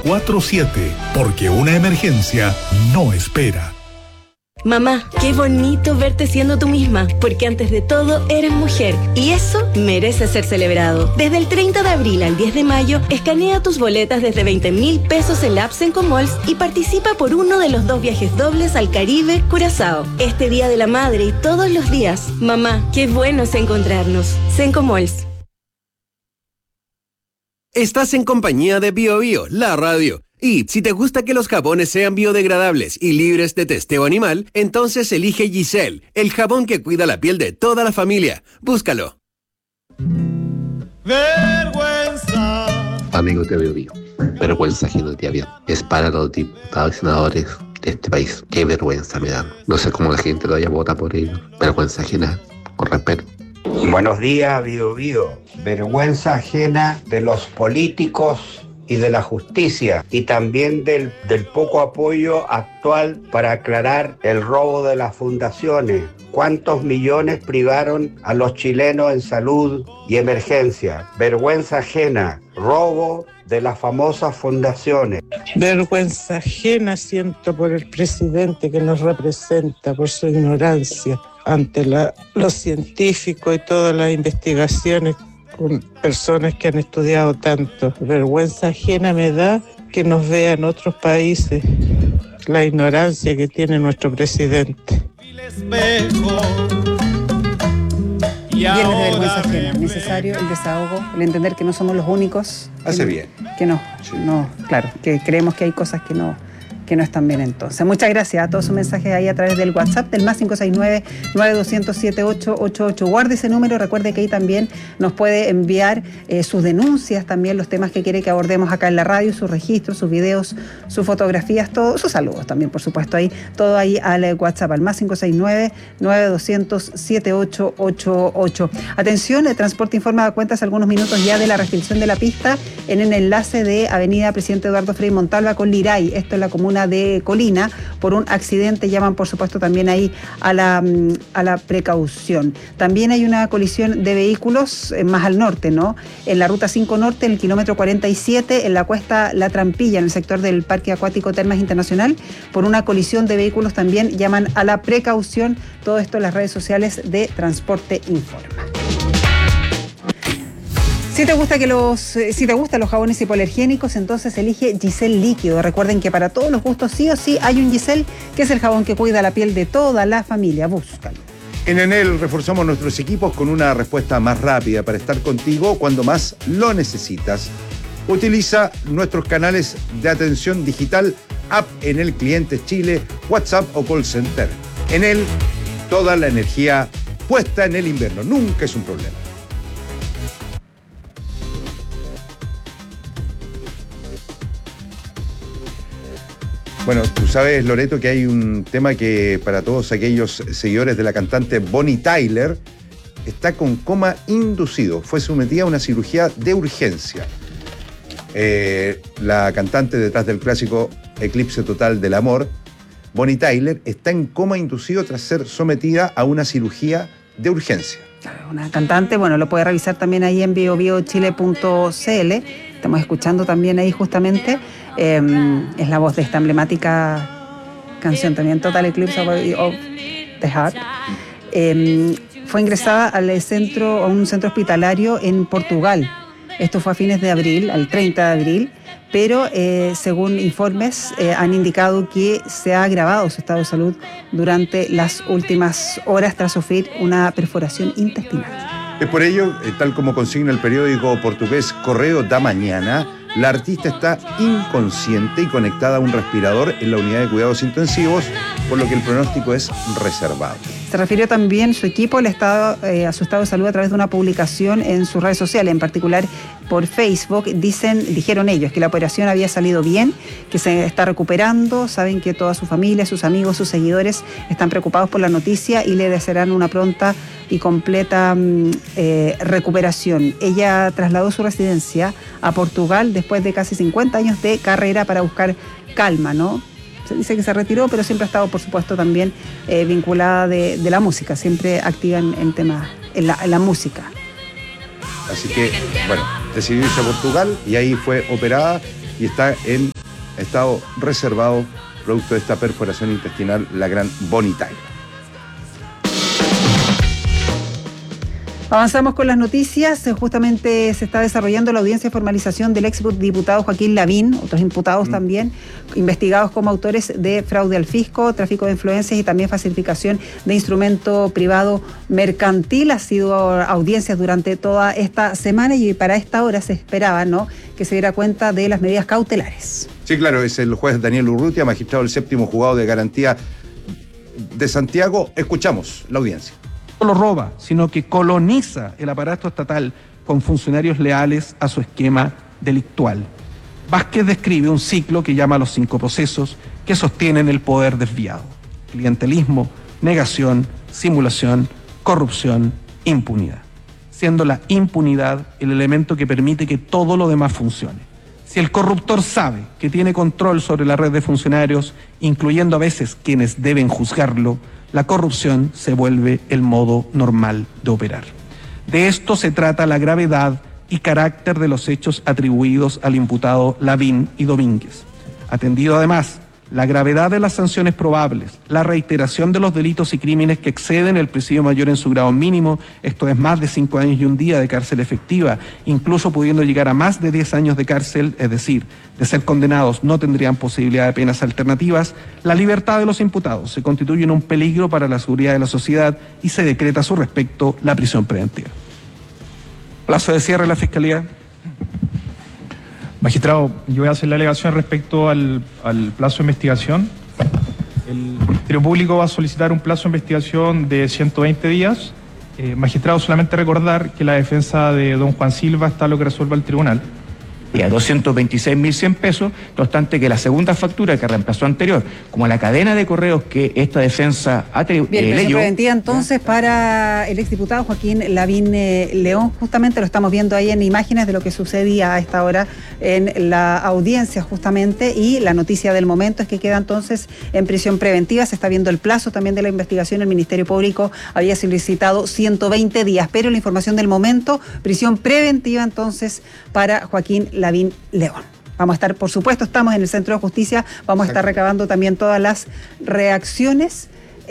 24/7, porque una emergencia no espera. Mamá, qué bonito verte siendo tú misma, porque antes de todo eres mujer y eso merece ser celebrado. Desde el 30 de abril al 10 de mayo, escanea tus boletas desde 20,000 pesos en la app Sencomalls y participa por uno de los 2 viajes dobles al Caribe, Curazao. Este Día de la Madre y todos los días. Mamá, qué bueno es encontrarnos. Sencomalls. Estás en compañía de BioBio, la radio. Y si te gusta que los jabones sean biodegradables y libres de testeo animal, entonces elige Giselle, el jabón que cuida la piel de toda la familia. Búscalo. Vergüenza. Amigos de BioBio, vergüenza ajena de avión. Es para los diputados y senadores de este país. Qué vergüenza me dan. No sé cómo la gente todavía vota por ellos. Vergüenza ajena, con respeto. Buenos días, BioBio. Vergüenza ajena de los políticos y de la justicia, y también del poco apoyo actual para aclarar el robo de las fundaciones. ¿Cuántos millones privaron a los chilenos en salud y emergencia? Vergüenza ajena, robo de las famosas fundaciones. Vergüenza ajena siento por el presidente que nos representa, por su ignorancia ante los científicos y todas las investigaciones con personas que han estudiado tanto. Vergüenza ajena me da que nos vean otros países, la ignorancia que tiene nuestro presidente. Llenos de vergüenza ajena, necesario el desahogo, el entender que no somos los únicos. Hace bien. Que no, claro, que creemos que hay cosas que no están bien entonces. Muchas gracias a todos sus mensajes ahí a través del WhatsApp del más 569-9200-7888. Guarde ese número, recuerde que ahí también nos puede enviar sus denuncias, también los temas que quiere que abordemos acá en la radio, sus registros, sus videos, sus fotografías, todos sus saludos también, por supuesto, ahí, todo ahí al WhatsApp, al más 569-9200-7888. Atención, el Transporte Informa da cuenta hace algunos minutos ya de la restricción de la pista en el enlace de Avenida Presidente Eduardo Frei Montalva con Liray, esto es la comuna de Colina, por un accidente. Llaman por supuesto también ahí a la precaución. También hay una colisión de vehículos más al norte, ¿no? En la ruta 5 norte, en el kilómetro 47, en la cuesta La Trampilla, en el sector del Parque Acuático Termas Internacional, por una colisión de vehículos también llaman a la precaución. Todo esto en las redes sociales de Transporte Informa. Si te gustan los jabones hipoalergénicos, entonces elige Giselle Líquido. Recuerden que para todos los gustos sí o sí hay un Giselle, que es el jabón que cuida la piel de toda la familia. Búscalo. En Enel reforzamos nuestros equipos con una respuesta más rápida para estar contigo cuando más lo necesitas. Utiliza nuestros canales de atención digital, app Enel Clientes Chile, WhatsApp o call center. Enel, toda la energía puesta en el invierno. Nunca es un problema. Bueno, tú sabes, Loreto, que hay un tema que para todos aquellos seguidores de la cantante Bonnie Tyler está con coma inducido. Fue sometida a una cirugía de urgencia. La cantante detrás del clásico Eclipse Total del Amor, Bonnie Tyler, está en coma inducido tras ser sometida a una cirugía de urgencia. Una cantante, bueno, lo puede revisar también ahí en biobiochile.cl. Estamos escuchando también ahí justamente, es la voz de esta emblemática canción también, Total Eclipse of the Heart. Fue ingresada a un centro hospitalario en Portugal. Esto fue a fines de abril, al 30 de abril, pero según informes han indicado que se ha agravado su estado de salud durante las últimas horas tras sufrir una perforación intestinal. Es por ello, tal como consigna el periódico portugués Correo da Mañana, la artista está inconsciente y conectada a un respirador en la unidad de cuidados intensivos, por lo que el pronóstico es reservado. Se refirió también su equipo a su estado de salud a través de una publicación en sus redes sociales, en particular por Facebook. Dijeron ellos que la operación había salido bien, que se está recuperando, saben que toda su familia, sus amigos, sus seguidores están preocupados por la noticia y le desearán una pronta y completa recuperación. Ella trasladó su residencia a Portugal después de casi 50 años de carrera para buscar calma, ¿no? Se dice que se retiró, pero siempre ha estado, por supuesto, también vinculada de la música, siempre activa en temas, en la música. Así que, bueno, decidió irse a Portugal y ahí fue operada y está en ha estado reservado producto de esta perforación intestinal, la gran Bonnie Tyler. Avanzamos con las noticias. Justamente se está desarrollando la audiencia de formalización del exdiputado Joaquín Lavín, otros imputados también, investigados como autores de fraude al fisco, tráfico de influencias y también falsificación de instrumento privado mercantil. Ha sido audiencias durante toda esta semana y para esta hora se esperaba, ¿no?, que se diera cuenta de las medidas cautelares. Sí, claro, es el juez Daniel Urrutia, magistrado del 7º Juzgado de Garantía de Santiago. Escuchamos la audiencia. No lo roba, sino que coloniza el aparato estatal con funcionarios leales a su esquema delictual. Vázquez describe un ciclo que llama los 5 procesos que sostienen el poder desviado: clientelismo, negación, simulación, corrupción, impunidad, siendo la impunidad el elemento que permite que todo lo demás funcione. Si el corruptor sabe que tiene control sobre la red de funcionarios, incluyendo a veces quienes deben juzgarlo, la corrupción se vuelve el modo normal de operar. De esto se trata la gravedad y carácter de los hechos atribuidos al imputado Lavín y Domínguez. Atendido además la gravedad de las sanciones probables, la reiteración de los delitos y crímenes que exceden el presidio mayor en su grado mínimo, esto es más de 5 años y un día de cárcel efectiva, incluso pudiendo llegar a más de 10 años de cárcel, es decir, de ser condenados no tendrían posibilidad de penas alternativas, la libertad de los imputados se constituye en un peligro para la seguridad de la sociedad y se decreta a su respecto la prisión preventiva. Plazo de cierre de la Fiscalía. Magistrado, yo voy a hacer la alegación respecto al plazo de investigación. El Ministerio Público va a solicitar un plazo de investigación de 120 días. Magistrado, solamente recordar que la defensa de don Juan Silva está lo que resuelva el tribunal. Y a 226.100 pesos, no obstante que la segunda factura que reemplazó anterior, como la cadena de correos que esta defensa Bien, prisión preventiva entonces para el exdiputado Joaquín Lavín León. Justamente lo estamos viendo ahí en imágenes de lo que sucedía a esta hora en la audiencia justamente, y la noticia del momento es que queda entonces en prisión preventiva. Se está viendo el plazo también de la investigación. El Ministerio Público había solicitado 120 días, pero la información del momento, prisión preventiva entonces para Joaquín Lavín León. Vamos a estar, por supuesto, estamos en el Centro de Justicia, vamos a estar recabando también todas las reacciones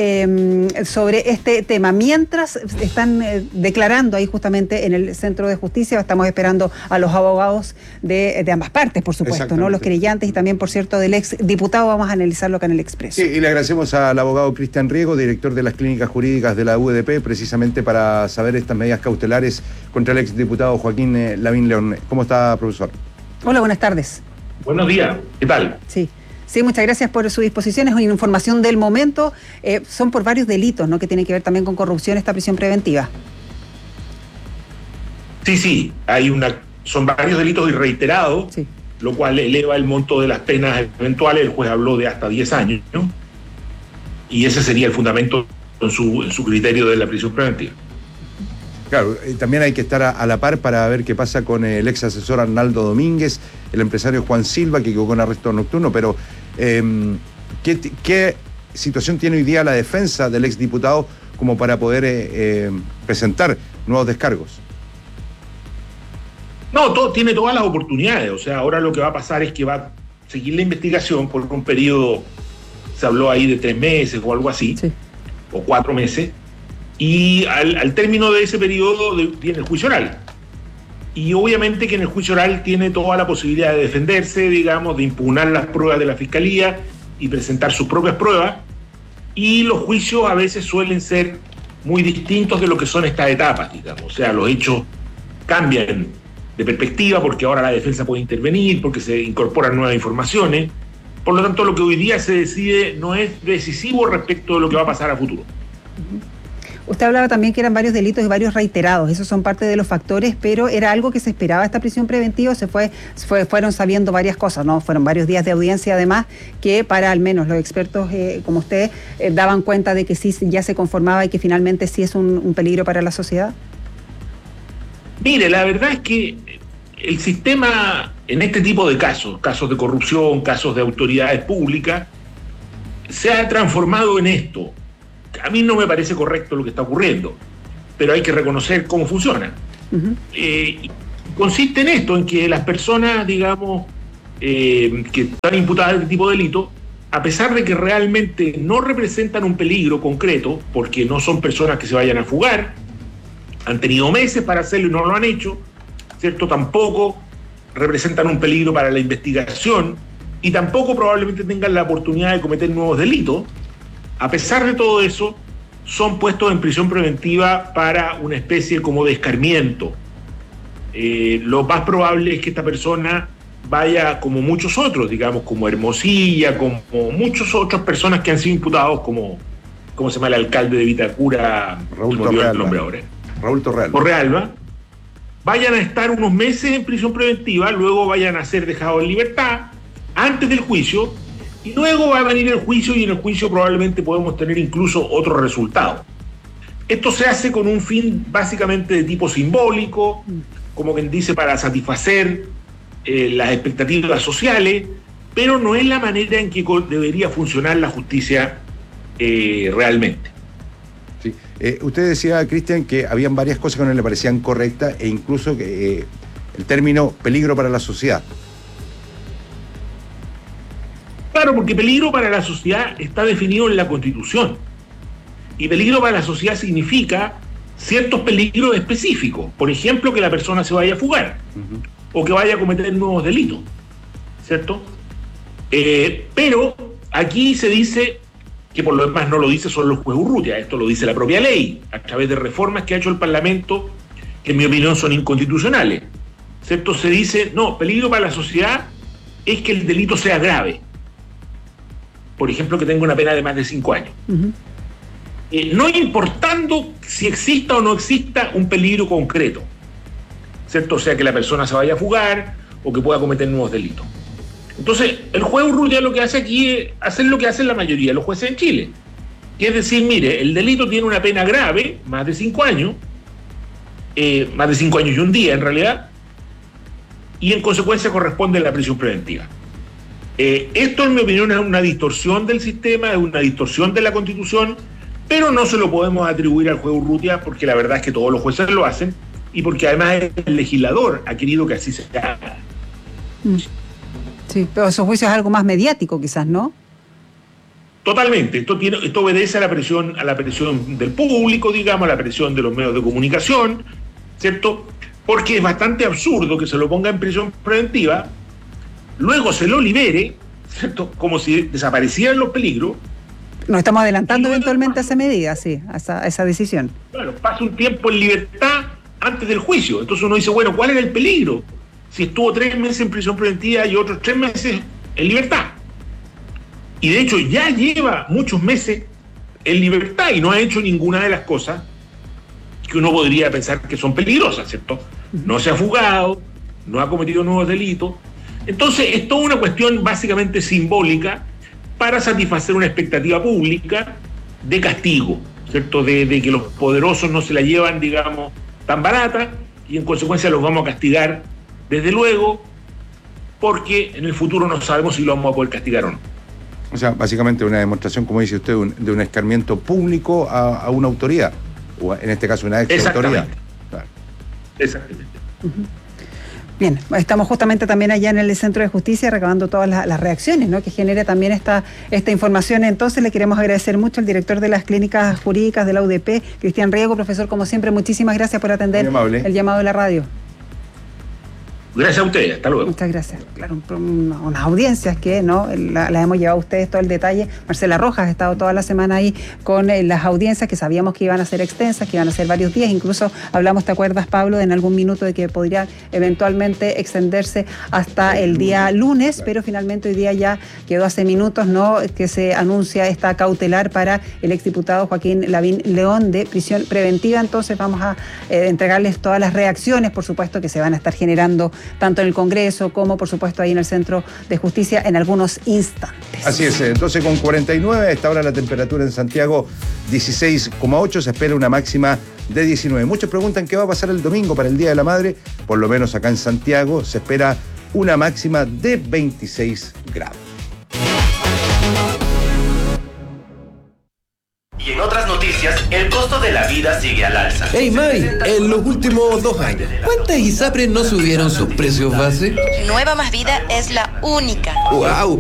sobre este tema. Mientras están declarando ahí justamente en el Centro de Justicia, estamos esperando a los abogados de ambas partes, por supuesto, ¿no?, los querellantes y también, por cierto, del ex diputado. Vamos a analizarlo acá en el Expreso. Sí, y le agradecemos al abogado Cristian Riego, director de las clínicas jurídicas de la UDP, precisamente para saber estas medidas cautelares contra el ex diputado Joaquín Lavín León. ¿Cómo está, profesor? Hola, buenas tardes. Buenos días, ¿qué tal? Sí, muchas gracias por su disposición. Es una información del momento. Son por varios delitos, ¿no?, que tienen que ver también con corrupción esta prisión preventiva. Sí, son varios delitos y reiterados, lo cual eleva el monto de las penas eventuales. El juez habló de hasta 10 años, ¿no? Y ese sería el fundamento en su criterio de la prisión preventiva. Claro, también hay que estar a la par para ver qué pasa con el ex asesor Arnaldo Domínguez, el empresario Juan Silva, que quedó con arresto nocturno, pero ¿qué situación tiene hoy día la defensa del ex diputado como para poder presentar nuevos descargos? No, tiene todas las oportunidades. O sea, ahora lo que va a pasar es que va a seguir la investigación por un periodo, se habló ahí de 3 meses o algo así, o 4 meses, y al término de ese periodo viene el juicio oral. Y obviamente que en el juicio oral tiene toda la posibilidad de defenderse, digamos, de impugnar las pruebas de la Fiscalía y presentar sus propias pruebas. Y los juicios a veces suelen ser muy distintos de lo que son estas etapas, digamos. O sea, los hechos cambian de perspectiva porque ahora la defensa puede intervenir, porque se incorporan nuevas informaciones. Por lo tanto, lo que hoy día se decide no es decisivo respecto de lo que va a pasar a futuro. Usted hablaba también que eran varios delitos y varios reiterados. Esos son parte de los factores, pero ¿era algo que se esperaba esta prisión preventiva? Fueron sabiendo varias cosas, ¿no? Fueron varios días de audiencia, además, que para al menos los expertos como usted daban cuenta de que sí ya se conformaba y que finalmente sí es un peligro para la sociedad. Mire, la verdad es que el sistema en este tipo de casos de corrupción, casos de autoridades públicas, se ha transformado en esto. A mí no me parece correcto lo que está ocurriendo, pero hay que reconocer cómo funciona. Consiste en esto, en que las personas, digamos, que están imputadas de este tipo de delito, a pesar de que realmente no representan un peligro concreto, porque no son personas que se vayan a fugar, han tenido meses para hacerlo y no lo han hecho, ¿cierto? Tampoco representan un peligro para la investigación y tampoco probablemente tengan la oportunidad de cometer nuevos delitos. A pesar de todo eso, son puestos en prisión preventiva para una especie como de escarmiento. Lo más probable es que esta persona vaya como muchos otros, digamos, como Hermosilla, como muchas otras personas que han sido imputados, como ¿cómo se llama el alcalde de Vitacura? Raúl Torrealba, vayan a estar unos meses en prisión preventiva, luego vayan a ser dejados en libertad antes del juicio, y luego va a venir el juicio, y en el juicio probablemente podemos tener incluso otro resultado. Esto se hace con un fin básicamente de tipo simbólico, como quien dice, para satisfacer las expectativas sociales, pero no es la manera en que debería funcionar la justicia realmente. Sí. Usted decía, Cristian, que habían varias cosas que no le parecían correctas e incluso que el término peligro para la sociedad. Claro, porque peligro para la sociedad está definido en la Constitución. Y peligro para la sociedad significa ciertos peligros específicos. Por ejemplo, que la persona se vaya a fugar o que vaya a cometer nuevos delitos, ¿cierto? Pero aquí se dice, que por lo demás no lo dice solo el juez Urrutia, esto lo dice la propia ley, a través de reformas que ha hecho el Parlamento, que en mi opinión son inconstitucionales, ¿cierto? Se dice, no, peligro para la sociedad es que el delito sea grave. Por ejemplo, que tenga una pena de más de 5 años. No importando si exista o no exista un peligro concreto, ¿cierto? O sea, que la persona se vaya a fugar o que pueda cometer nuevos delitos. Entonces, el juez Urrutia lo que hace aquí es hacer lo que hacen la mayoría de los jueces en Chile, que es decir, mire, el delito tiene una pena grave, más de 5 años, más de 5 años y un día en realidad, y en consecuencia corresponde a la prisión preventiva. Esto, en mi opinión, es una distorsión del sistema, es una distorsión de la Constitución, pero no se lo podemos atribuir al juez Urrutia porque la verdad es que todos los jueces lo hacen y porque además el legislador ha querido que así se haga. Sí, pero su juicio es algo más mediático quizás, ¿no? Totalmente. Esto obedece a la presión del público, digamos, a la presión de los medios de comunicación, ¿cierto? Porque es bastante absurdo que se lo ponga en prisión preventiva, luego se lo libere, ¿cierto? Como si desaparecieran los peligros. Nos estamos adelantando eventualmente a esa medida, sí, a esa decisión. Bueno, pasa un tiempo en libertad antes del juicio. Entonces uno dice, bueno, ¿cuál era el peligro? Si estuvo 3 meses en prisión preventiva y otros 3 meses en libertad. Y de hecho ya lleva muchos meses en libertad y no ha hecho ninguna de las cosas que uno podría pensar que son peligrosas, ¿cierto? No se ha fugado, no ha cometido nuevos delitos. Entonces es toda una cuestión básicamente simbólica para satisfacer una expectativa pública de castigo, ¿cierto? De que los poderosos no se la llevan, digamos, tan barata y en consecuencia los vamos a castigar desde luego, porque en el futuro no sabemos si lo vamos a poder castigar o no. O sea, básicamente una demostración, como dice usted, de un escarmiento público a una autoridad, o en este caso una ex autoridad. Claro. Exactamente. Bien, estamos justamente también allá en el Centro de Justicia recabando todas las reacciones, ¿no?, que genera también esta información. Entonces le queremos agradecer mucho al director de las clínicas jurídicas de la UDP, Cristian Riego. Profesor, como siempre, muchísimas gracias por atender el llamado de la radio. Gracias a ustedes, hasta luego. Muchas gracias. Claro, unas audiencias que no la hemos llevado a ustedes todo el detalle. Marcela Rojas ha estado toda la semana ahí con las audiencias que sabíamos que iban a ser extensas, que iban a ser varios días. Incluso hablamos, ¿te acuerdas, Pablo, de en algún minuto de que podría eventualmente extenderse hasta el día lunes? Pero finalmente hoy día ya quedó hace minutos, ¿no?, que se anuncia esta cautelar para el exdiputado Joaquín Lavín León de prisión preventiva. Entonces vamos a entregarles todas las reacciones, por supuesto, que se van a estar generando tanto en el Congreso como, por supuesto, ahí en el Centro de Justicia en algunos instantes. Así es, 12:49, a esta hora la temperatura en Santiago 16,8, se espera una máxima de 19. Muchos preguntan qué va a pasar el domingo para el Día de la Madre. Por lo menos acá en Santiago se espera una máxima de 26 grados. Y en otras noticias. noticias, el costo de la vida sigue al alza. Hey Mai, en los últimos 2 años, ¿cuántas ISAPRES no subieron sus precios base? Nueva Más Vida es la única. ¡Wow!